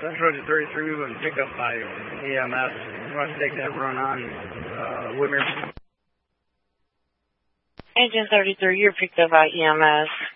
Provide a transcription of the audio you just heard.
Central 33, we would pick up by EMS. We want to take that run on Whitmer. Agent 33, you're picked up by EMS.